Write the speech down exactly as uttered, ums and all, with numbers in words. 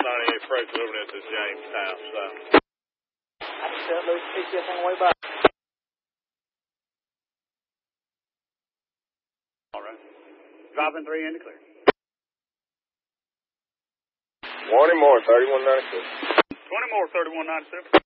ninety-eight freight moving into Jamestown, so. I can tell those P C S on the way by. All right. Dropping three into clear. twenty more, thirty-one ninety-six. twenty more, thirty-one ninety-seven.